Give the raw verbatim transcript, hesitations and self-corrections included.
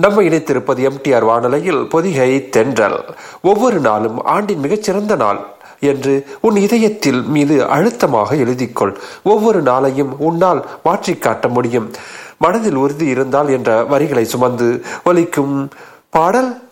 நம்ம இணைத்திருப்பது எம்டிஆர் வானொலியில் பொதிகை தென்றல். ஒவ்வொரு நாளும் ஆண்டின் மிகச்சிறந்த நாள் என்று உன் இதயத்தில் மீது அழுத்தமாக எழுதிக்கொள். ஒவ்வொரு நாளையும் உன்னால் மாற்றி காட்ட முடியும். மனதில் உறுதி இருந்தால் என்ற வரிகளை சுமந்து ஒலிக்கும் பாடல்